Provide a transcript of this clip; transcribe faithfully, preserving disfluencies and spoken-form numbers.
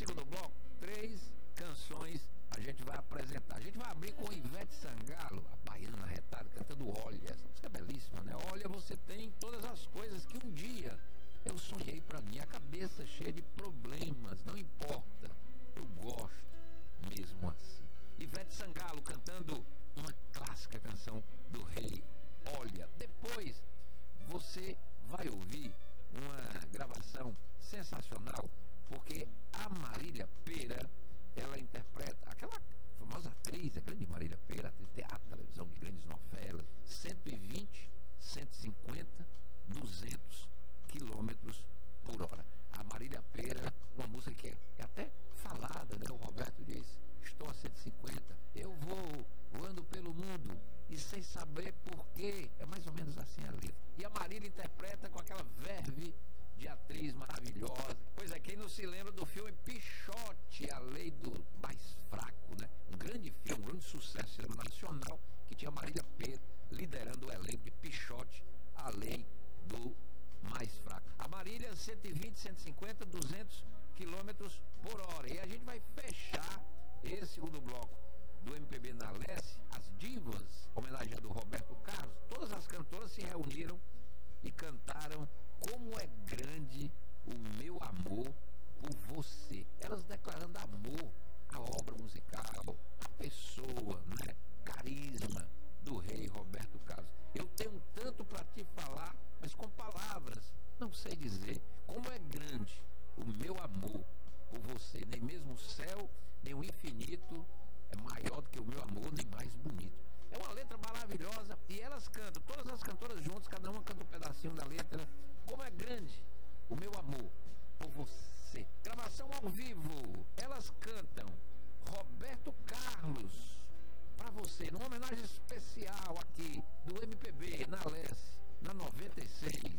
segundo bloco, três canções a gente vai apresentar. A gente vai abrir com Ivete Sangalo, a baiana retada, cantando Olha. Essa música é belíssima, né? Olha, você tem todas as coisas que um dia eu sonhei pra mim. A cabeça cheia de problemas, não importa, eu gosto mesmo assim. Ivete Sangalo cantando uma clássica canção do Rei, Olha. Depois você vai ouvir uma gravação sensacional, porque a Marília Pêra, ela interpreta aquela famosa atriz, a grande Marília Pêra, atriz de teatro, televisão, de grandes novelas, cento e vinte, cento e cinquenta, duzentos quilômetros por hora. A Marília Pêra, uma música que é até falada, né? O Roberto diz: estou a cento e cinquenta, eu vou voando pelo mundo e sem saber porquê. É mais ou menos assim a letra. E a Marília interpreta com aquela verve de atriz maravilhosa. Pois é, quem não se lembra do filme Pichote, a lei do mais fraco, né? Um grande filme, um grande sucesso nacional, que tinha Marília Pêra liderando o elenco de Pichote, a lei do mais fraco. A Marília, cento e vinte, cento e cinquenta, duzentos quilômetros por hora. E a gente vai fechar esse segundo bloco do M P B na Leste, as divas, homenageando o Roberto Carlos. Todas as cantoras se reuniram e cantaram Como é Grande o Meu Amor por Você. Elas declarando amor à obra musical, à pessoa, né? Carisma do rei Roberto Carlos. Eu tenho tanto para te falar, mas com palavras não sei dizer. Como é grande o meu amor por você. Nem mesmo o céu, nem o infinito é maior do que o meu amor, nem mais bonito. É uma letra maravilhosa e elas cantam, todas as cantoras juntas, cada uma canta um pedacinho da letra. Como é grande o meu amor por você. Gravação ao vivo. Elas cantam Roberto Carlos pra você, numa homenagem especial aqui do M P B na Leste, na noventa e seis.